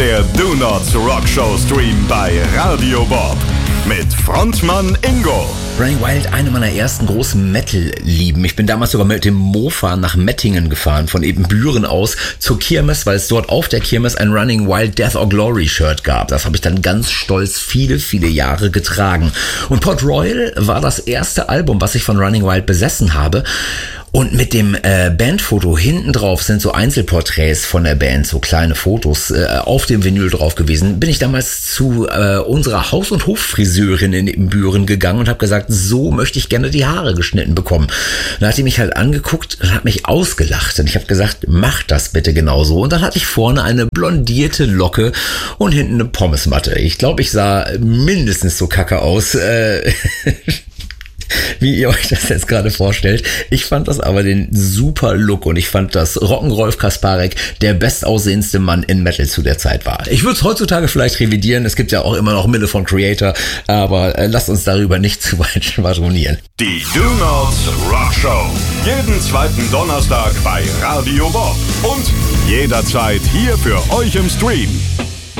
Der Do Not Rock Show Stream bei Radio Bob mit Frontmann Ingo. Running Wild, eine meiner ersten großen Metal-Lieben. Ich bin damals sogar mit dem Mofa nach Mettingen gefahren, von Ebenbüren aus zur Kirmes, weil es dort auf der Kirmes ein Running Wild Death or Glory Shirt gab. Das habe ich dann ganz stolz viele, viele Jahre getragen. Und Port Royal war das erste Album, was ich von Running Wild besessen habe. Und mit dem Bandfoto hinten drauf sind so Einzelporträts von der Band, so kleine Fotos auf dem Vinyl drauf gewesen. Bin ich damals zu unserer Haus- und Hoffriseurin in Ebenbüren gegangen und habe gesagt, so möchte ich gerne die Haare geschnitten bekommen. Dann hat die mich halt angeguckt und hat mich ausgelacht. Und ich habe gesagt, mach das bitte genauso. Und dann hatte ich vorne eine blondierte Locke und hinten eine Pommesmatte. Ich glaube, ich sah mindestens so kacke aus, wie ihr euch das jetzt gerade vorstellt. Ich fand das aber den super Look und ich fand, dass Rock'n'Rolf Kasparek der bestaussehendste Mann in Metal zu der Zeit war. Ich würde es heutzutage vielleicht revidieren, es gibt ja auch immer noch Mille von Creator, aber lasst uns darüber nicht zu weit schwadronieren. Die Do Not Rock Show. Jeden zweiten Donnerstag bei Radio Bob und jederzeit hier für euch im Stream.